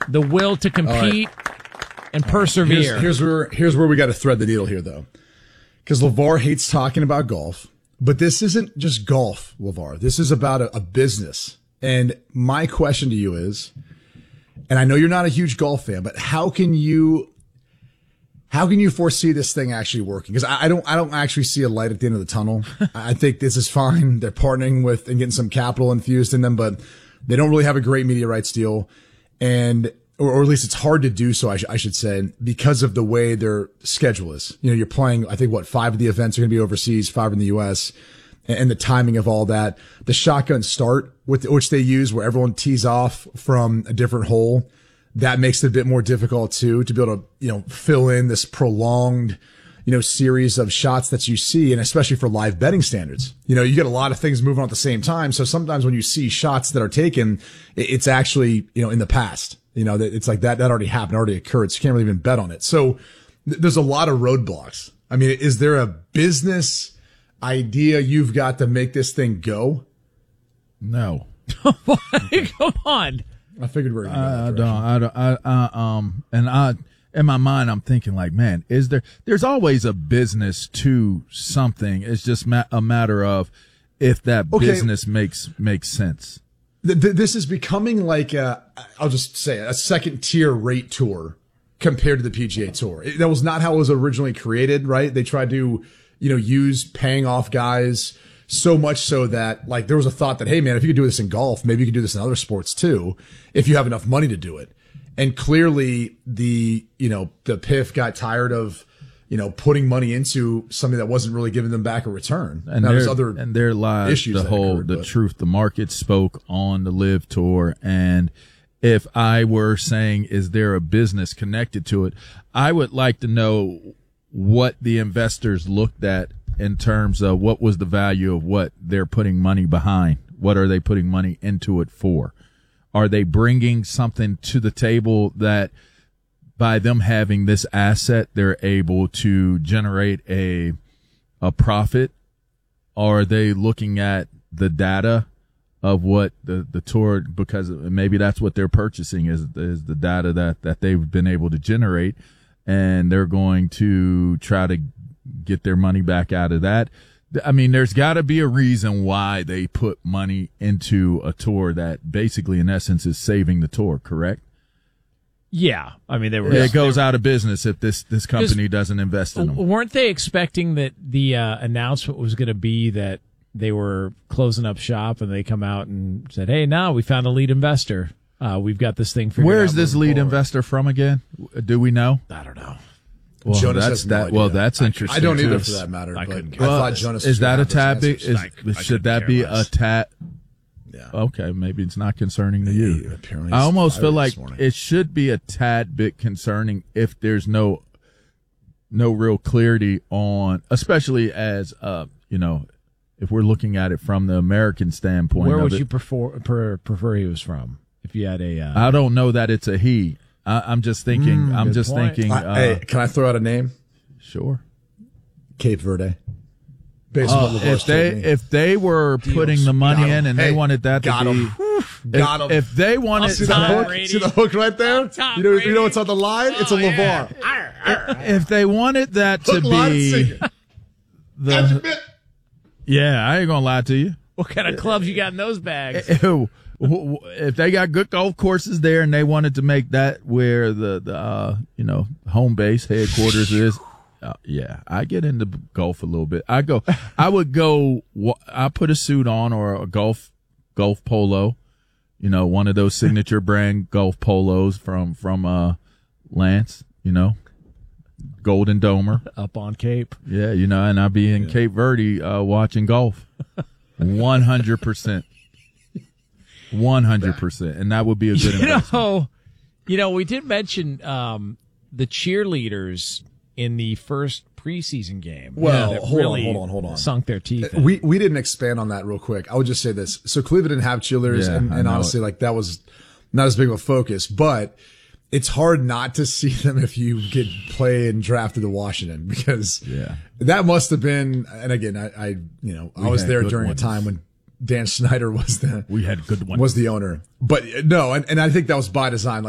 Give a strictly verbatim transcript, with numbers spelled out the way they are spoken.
the will to compete and persevere. Here's, here's where here's where we got to thread the needle here, though, because LeVar hates talking about golf, but this isn't just golf, LeVar. This is about a, a business. And my question to you is, and I know you're not a huge golf fan, but how can you how can you foresee this thing actually working? Because I, I don't I don't actually see a light at the end of the tunnel. I think this is fine. They're partnering with and getting some capital infused in them, but they don't really have a great media rights deal, and or, or at least it's hard to do so. I, sh- I should say, because of the way their schedule is. You know, you're playing. I think what five of the events are going to be overseas, five in the U S, and, and the timing of all that. The shotgun start, with which they use, where everyone tees off from a different hole. That makes it a bit more difficult too, to be able to, you know, fill in this prolonged, you know, series of shots that you see, and especially for live betting standards. You know, you get a lot of things moving on at the same time. So sometimes when you see shots that are taken, it's actually, you know, in the past, you know, it's like that, that already happened, already occurred. So you can't really even bet on it. So th- there's a lot of roadblocks. I mean, is there a business idea you've got to make this thing go? No. Come on. I figured we we're going I, I don't. I don't. I, I um. And I, in my mind, I'm thinking like, man, is there? There's always a business to something. It's just ma- a matter of if that Okay. business makes makes sense. Th- th- this is becoming like a, I'll just say it, a second tier rate tour compared to the P G A Tour. It, that was not how it was originally created, right? They tried to, you know, use paying off guys. So much so that, like, there was a thought that, hey, man, if you could do this in golf, maybe you could do this in other sports too, if you have enough money to do it. And clearly the, you know, the P I F got tired of, you know, putting money into something that wasn't really giving them back a return. And now, there, there's other and there lies issues the that whole occurred, the but- truth. The market spoke on the Live Tour, and if I were saying, is there a business connected to it, I would like to know what the investors looked at in terms of what was the value of what they're putting money behind. What are they putting money into it for? Are they bringing something to the table that by them having this asset, they're able to generate a, a profit? Or are they looking at the data of what the, the tour, because maybe that's what they're purchasing is, is the data that, that they've been able to generate, and they're going to try to get their money back out of that. I mean, there's got to be a reason why they put money into a tour that basically, in essence, is saving the tour, correct? Yeah. I mean, they were. It goes out of business if this, this company doesn't invest in them. Weren't they expecting that the uh, announcement was going to be that they were closing up shop, and they come out and said, hey, now we found a lead investor. Uh, we've got this thing figured out. Where is this moving lead forward. investor from again? Do we know? I don't know. Well, Jonas that's has no that. idea. Well, that's interesting. I don't too. either, for that matter. I but couldn't I Well, thought Jonas is was that gonna a have those tad big? answers. Is, I- I should couldn't that care be less. a tad? Yeah. Okay, maybe it's not concerning to He you. apparently I is almost fired feel this like morning. it should be a tad bit concerning if there's no no real clarity on, especially as uh you know, if we're looking at it from the American standpoint. Where of would it. you prefer, per, prefer he was from? If you had a. Uh, I don't know that it's a he. I, I'm just thinking. I'm good just point. thinking. I- Uh, hey, can I throw out a name? sure. Cape Verde. Based on Uh, what if LeVar's they told me. if they were putting the money Got in him. and Hey, they wanted that to got be, him. Got if, him. if they wanted See the Tom hook? Brady. See the hook right there? Tom You know, you Brady. know what's on the line? It's a Oh, yeah. LeVar. if they wanted that to Hook, line, and be sinker. the yeah, I ain't gonna lie to you. What kind of clubs you got in those bags? If they got good golf courses there and they wanted to make that where the, the uh, you know, home base headquarters is, uh, yeah, I get into golf a little bit. I go, I would go, I put a suit on or a golf, golf polo, you know, one of those signature brand golf polos from, from, uh, Lance, you know, Golden Domer. Up on Cape. Yeah, you know, and I'd be in Cape Verde, uh, watching golf. one hundred percent. one hundred percent. And that would be a good You investment. know, you know, we did mention um, the cheerleaders in the first preseason game. Well, that hold on, really hold on, hold on. Sunk their teeth. in. We we didn't expand on that real quick. I would just say this. So Cleveland didn't have cheerleaders, Yeah, and, I and know honestly, it. like that was not as big of a focus. But it's hard not to see them if you get play and drafted to Washington, because Yeah. that must have been. And again, I, I you know I We was had there good during ones. a time when Dan Snyder was the We had good ones. was the owner. But no, and, and I think that was by design.